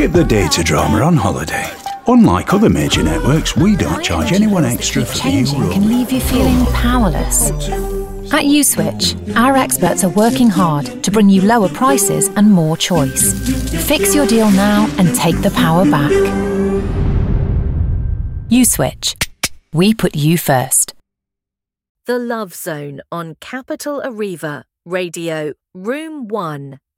Skip the data drama on holiday. Unlike other major networks, we don't charge anyone extra for the new Changing roaming. can leave you feeling powerless. At USwitch, our experts are working hard to bring you lower prices and more choice. Fix your deal now and take the power back. USwitch. We put you first. The Love Zone on Capital Arriva, Radio, Room 1.